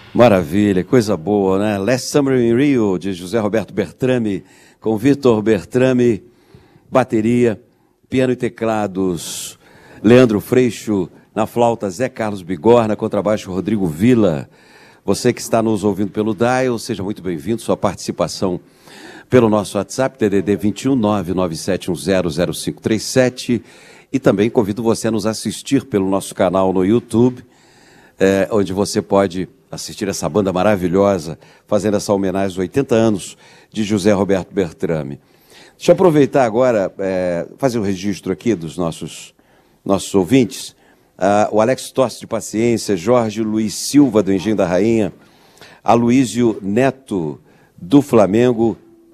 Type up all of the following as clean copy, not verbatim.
Maravilha, coisa boa, né? Last Summer in Rio, de José Roberto Bertrami, com Vitor Bertrami, bateria, piano e teclados, Leandro Freixo, na flauta Zé Carlos Bigorna, contrabaixo Rodrigo Villa. Você que está nos ouvindo pelo Dial, seja muito bem-vindo, sua participação pelo nosso WhatsApp, DDD 21 99710 0537, e também convido você a nos assistir pelo nosso canal no YouTube, onde você pode assistir essa banda maravilhosa, fazendo essa homenagem aos 80 anos de José Roberto Bertrami. Deixa eu aproveitar agora, fazer um registro aqui dos nossos ouvintes. O Alex Tossi de Paciência, Jorge Luiz Silva do Engenho da Rainha, Aloísio Neto do Flamengo,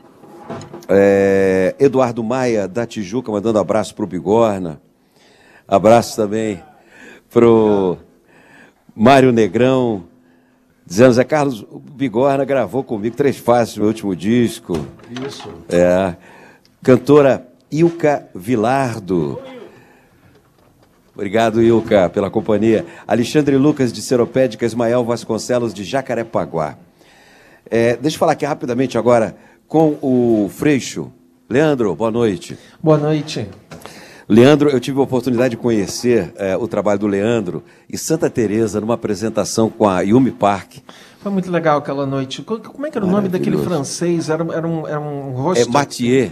Eduardo Maia da Tijuca, mandando abraço para o Bigorna, abraço também para o Mário Negrão, dizendo: Zé Carlos, o Bigorna gravou comigo 3 faces no meu último disco. Isso. Cantora Ilka Vilardo. Obrigado, Ilka, pela companhia. Alexandre Lucas de Seropédica, Ismael Vasconcelos de Jacarepaguá. Deixa eu falar aqui rapidamente agora com o Freixo. Leandro, boa noite. Boa noite. Leandro, eu tive a oportunidade de conhecer o trabalho do Leandro em Santa Teresa, numa apresentação com a Yumi Park. Foi muito legal aquela noite. Como é que era o nome daquele francês? Era um rosto... Mathieu.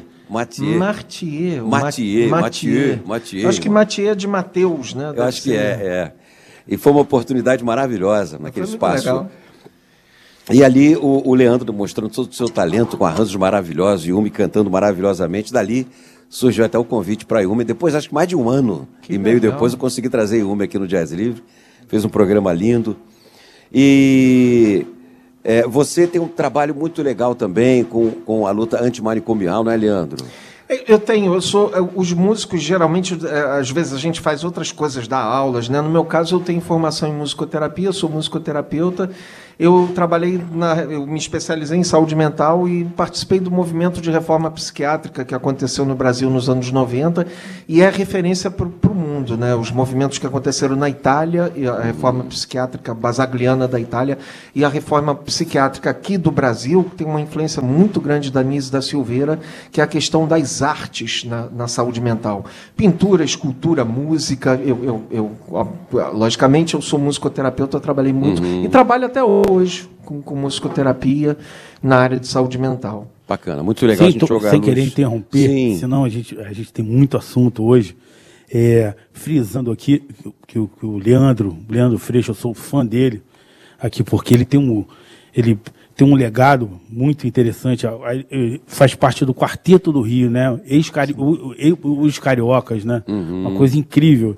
Acho que Mathieu é de Mateus, né? Eu acho que é. E foi uma oportunidade maravilhosa naquele espaço. Legal. E ali o Leandro mostrando todo o seu talento, com arranjos maravilhosos, Yumi cantando maravilhosamente. Dali surgiu até o convite para a Yumi. Depois, acho que mais de um ano e meio depois, eu consegui trazer a Yumi aqui no Jazz Livre. Fez um programa lindo. E você tem um trabalho muito legal também com a luta antimanicomial, não é, Leandro? Os músicos, geralmente, às vezes a gente faz outras coisas, dá aulas, né? No meu caso, eu tenho formação em musicoterapia, sou musicoterapeuta. Eu me especializei em saúde mental e participei do movimento de reforma psiquiátrica que aconteceu no Brasil nos anos 90 e é referência para o mundo, né? Os movimentos que aconteceram na Itália, e a reforma psiquiátrica basagliana da Itália e a reforma psiquiátrica aqui do Brasil, que tem uma influência muito grande da Nise da Silveira, que é a questão das artes na saúde mental. Pintura, escultura, música. Logicamente, eu sou musicoterapeuta, eu trabalhei muito e trabalho até hoje com musicoterapia na área de saúde mental. Bacana, muito legal a gente jogar sem querer interromper, senão a gente tem muito assunto hoje. Frisando aqui que o Leandro Freixo, eu sou fã dele aqui, porque ele tem um legado muito interessante, faz parte do Quarteto do Rio, né? Os Cariocas, né? Uma coisa incrível.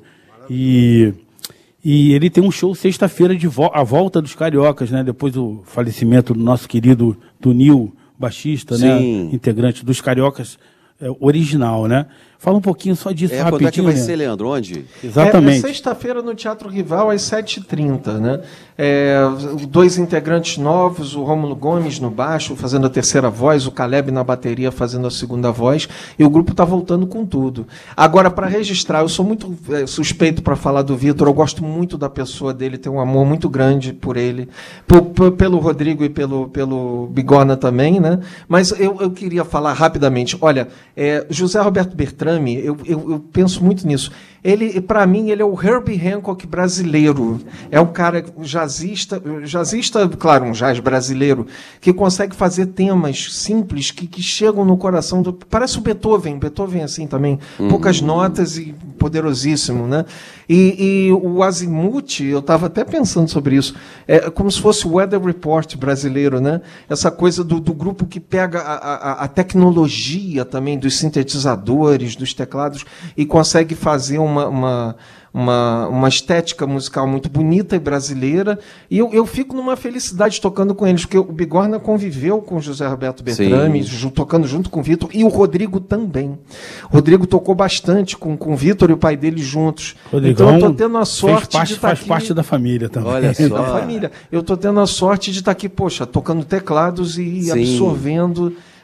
E ele tem um show sexta-feira a volta dos Cariocas, né? Depois do falecimento do nosso querido Tunil, baixista, né? Integrante dos Cariocas original, né? Fala um pouquinho só disso rapidinho. Quando é que vai ser, Leandro? Onde? Exatamente. Sexta-feira no Teatro Rival, às 7h30, né? 2 integrantes novos, o Rômulo Gomes no baixo, fazendo a terceira voz, o Caleb na bateria, fazendo a segunda voz, e o grupo está voltando com tudo. Agora, para registrar, eu sou muito suspeito para falar do Vitor, eu gosto muito da pessoa dele, tenho um amor muito grande por ele, pelo Rodrigo e pelo Bigorna também, né? Mas eu queria falar rapidamente. Olha, José Roberto Bertrami, eu penso muito nisso. Para mim, ele é o Herbie Hancock brasileiro. É um cara jazzista, claro, um jazz brasileiro, que consegue fazer temas simples que chegam no coração parece o Beethoven assim também. Poucas notas e poderosíssimo, né? E o Azimuth, eu estava até pensando sobre isso, é como se fosse o Weather Report brasileiro, né? Essa coisa do grupo que pega a tecnologia também dos sintetizadores, dos teclados, e consegue fazer uma estética musical muito bonita e brasileira, e eu fico numa felicidade tocando com eles, porque o Bigorna conviveu com o José Roberto Bertrami, tocando junto com o Vitor, e o Rodrigo também. O Rodrigo tocou bastante com o Vitor e o pai dele juntos. Rodrigão, então eu estou tendo a sorte de estar aqui. Faz parte da família também. Olha só. Da família. Eu estou tendo a sorte de estar aqui, tocando teclados e absorvendo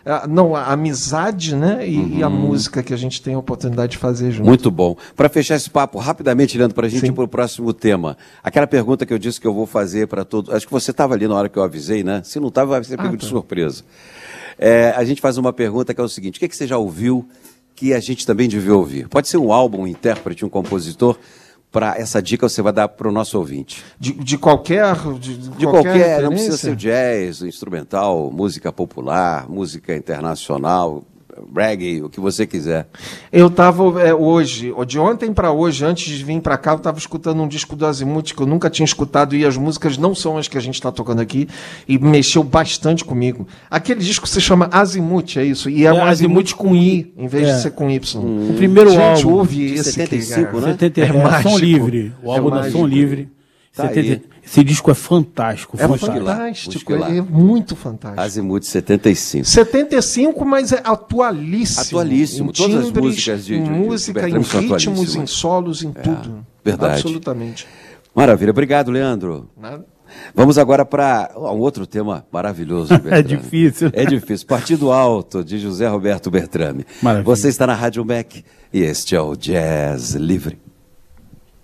a amizade, né? E a música que a gente tem a oportunidade de fazer junto. Muito bom. Para fechar esse papo, rapidamente, Leandro, para a gente ir para o próximo tema. Aquela pergunta que eu disse que eu vou fazer para todos. Acho que você estava ali na hora que eu avisei, né? Se não estava, vai ser pego de surpresa. A gente faz uma pergunta que é o seguinte: o que você já ouviu que a gente também devia ouvir? Pode ser um álbum, um intérprete, um compositor. Para essa dica você vai dar para o nosso ouvinte. De qualquer não precisa ser jazz, instrumental, música popular, música internacional, reggae, o que você quiser. Eu estava hoje, de ontem para hoje, antes de vir para cá, eu estava escutando um disco do Azimuth que eu nunca tinha escutado e as músicas não são as que a gente está tocando aqui e mexeu bastante comigo. Aquele disco se chama Azimuth, é isso? E é um Azimuth com I, em vez de ser com Y. O primeiro gente, álbum. Ouve esse 75, né? É Som Livre. O álbum da Som Livre. Tá 70, esse disco é fantástico. É fantástico, é muito fantástico. Azimuth 75. 75, mas é atualíssimo. Atualíssimo. Em Todas timbres, as músicas de música, em ritmos, em solos, em tudo. Verdade. Absolutamente. Maravilha. Obrigado, Leandro. Nada. Vamos agora para um outro tema maravilhoso. É difícil. É difícil. Partido Alto, de José Roberto Bertrame. Maravilha. Você está na Rádio MEC e este é o Jazz Livre.